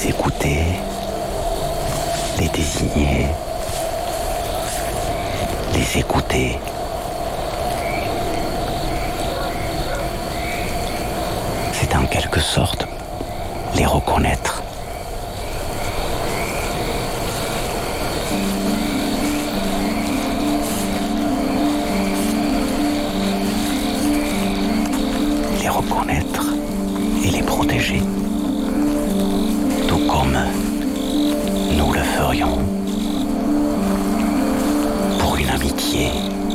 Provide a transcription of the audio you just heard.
les écouter, les désigner, les écouter. C'est en quelque sorte les reconnaître. Les reconnaître et les protéger, tout comme nous le ferions pour une amitié